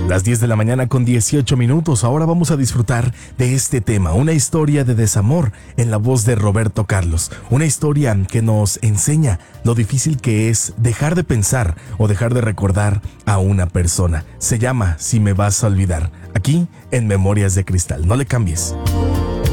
Las 10 de la mañana con 18 minutos. Ahora vamos a disfrutar de este tema, una historia de desamor en la voz de Roberto Carlos. Una historia que nos enseña lo difícil que es dejar de pensar o dejar de recordar a una persona. Se llama Si me vas a olvidar, aquí en Memorias de Cristal. No le cambies.